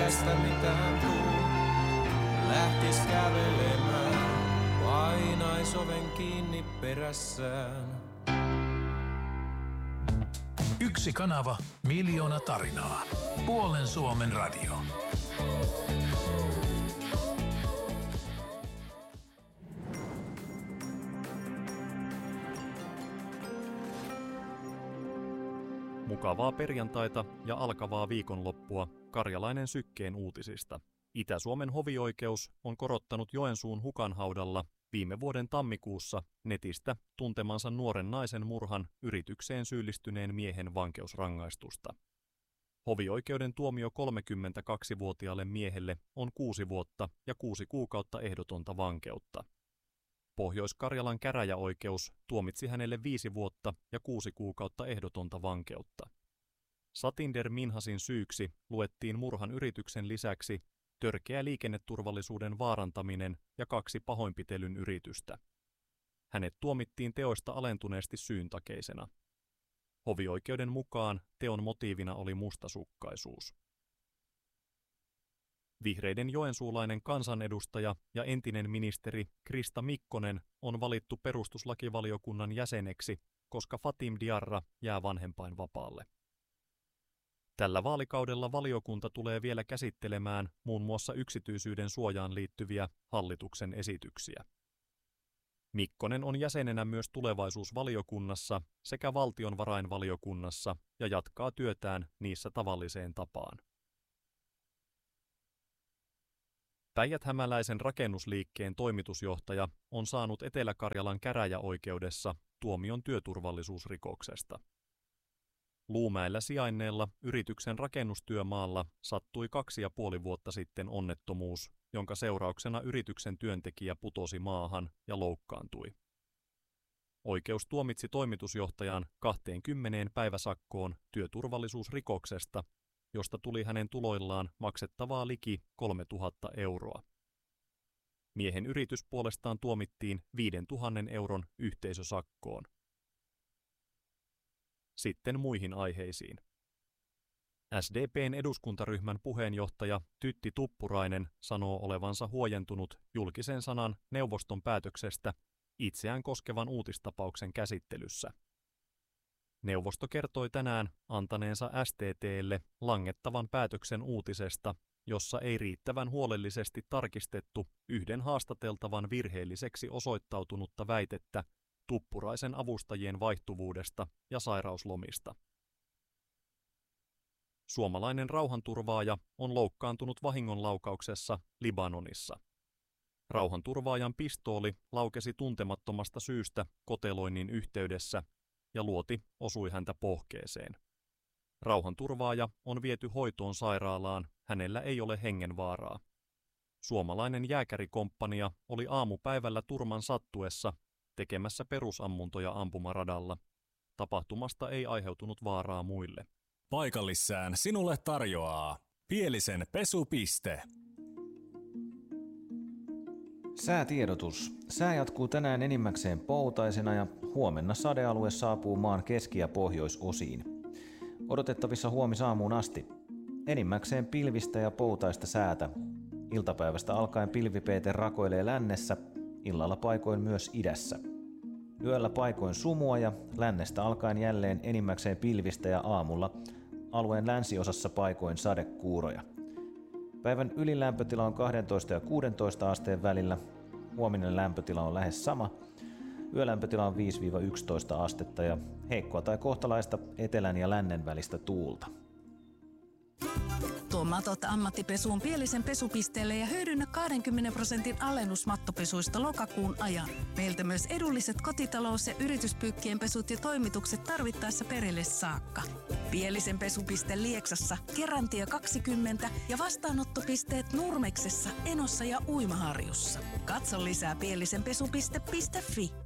tästä mitään tuu. Lähtis kävelemään, painais oven kiinni perässään. Yksi kanava, miljoona tarinaa. Puolen Suomen radio. Mukavaa perjantaita ja alkavaa viikonloppua Karjalainen Sykkeen uutisista. Itä-Suomen hovioikeus on korottanut Joensuun Hukanhaudalla viime vuoden tammikuussa netistä tuntemansa nuoren naisen murhan yritykseen syyllistyneen miehen vankeusrangaistusta. Hovioikeuden tuomio 32-vuotiaalle miehelle on 6 vuotta ja 6 kuukautta ehdotonta vankeutta. Pohjois-Karjalan käräjäoikeus tuomitsi hänelle 5 vuotta ja 6 kuukautta ehdotonta vankeutta. Satinder Minhasin syyksi luettiin murhan yrityksen lisäksi törkeä liikenneturvallisuuden vaarantaminen ja 2 pahoinpitelyn yritystä. Hänet tuomittiin teoista alentuneesti syyntakeisena. Hovioikeuden mukaan teon motiivina oli mustasukkaisuus. Vihreiden joensuulainen kansanedustaja ja entinen ministeri Krista Mikkonen on valittu perustuslakivaliokunnan jäseneksi, koska Fatim Diarra jää vanhempainvapaalle. Tällä vaalikaudella valiokunta tulee vielä käsittelemään muun muassa yksityisyyden suojaan liittyviä hallituksen esityksiä. Mikkonen on jäsenenä myös tulevaisuusvaliokunnassa sekä valtionvarainvaliokunnassa ja jatkaa työtään niissä tavalliseen tapaan. Päijät-hämäläisen rakennusliikkeen toimitusjohtaja on saanut Etelä-Karjalan käräjäoikeudessa tuomion työturvallisuusrikoksesta. Luumäellä sijainneella yrityksen rakennustyömaalla sattui 2,5 vuotta sitten onnettomuus, jonka seurauksena yrityksen työntekijä putosi maahan ja loukkaantui. Oikeus tuomitsi toimitusjohtajan 20 päiväsakkoon työturvallisuusrikoksesta, josta tuli hänen tuloillaan maksettavaa liki 3 000 euroa. Miehen yritys puolestaan tuomittiin 5 000 euron yhteisösakkoon. Sitten muihin aiheisiin. SDP:n eduskuntaryhmän puheenjohtaja Tytti Tuppurainen sanoo olevansa huojentunut julkisen sanan neuvoston päätöksestä itseään koskevan uutistapauksen käsittelyssä. Neuvosto kertoi tänään antaneensa STT:lle langettavan päätöksen uutisesta, jossa ei riittävän huolellisesti tarkistettu yhden haastateltavan virheelliseksi osoittautunutta väitettä Tuppuraisen avustajien vaihtuvuudesta ja sairauslomista. Suomalainen rauhanturvaaja on loukkaantunut vahingonlaukauksessa Libanonissa. Rauhanturvaajan pistooli laukesi tuntemattomasta syystä koteloinnin yhteydessä ja luoti osui häntä pohkeeseen. Rauhanturvaaja on viety hoitoon sairaalaan, hänellä ei ole hengenvaaraa. Suomalainen jääkärikomppania oli aamupäivällä turman sattuessa tekemässä perusammuntoja ampumaradalla. Tapahtumasta ei aiheutunut vaaraa muille. Paikallissään sinulle tarjoaa Pielisen pesupiste. Säätiedotus. Sää jatkuu tänään enimmäkseen poutaisena ja huomenna sadealue saapuu maan keski- ja pohjoisosiin. Odotettavissa huomisaamuun asti. Enimmäkseen pilvistä ja poutaista säätä. Iltapäivästä alkaen pilvipeite rakoilee lännessä, illalla paikoin myös idässä. Yöllä paikoin sumua ja lännestä alkaen jälleen enimmäkseen pilvistä ja aamulla alueen länsiosassa paikoin sadekuuroja. Päivän ylilämpötila on 12 ja 16 asteen välillä. Huominen lämpötila on lähes sama. Yölämpötila on 5-11 astetta ja heikkoa tai kohtalaista etelän ja lännen välistä tuulta. Tuo matot ammattipesuun Pielisen pesupisteelle ja hyödynnä 20% alennus mattopesuista lokakuun ajan. Meiltä myös edulliset kotitalous- ja yrityspyykkien pesut ja toimitukset tarvittaessa perille saakka. Pielisen pesupiste Lieksassa, Kerantie 20 ja vastaanottopisteet Nurmeksessa, Enossa ja Uimaharjussa. Katso lisää pielisenpesupiste.fi.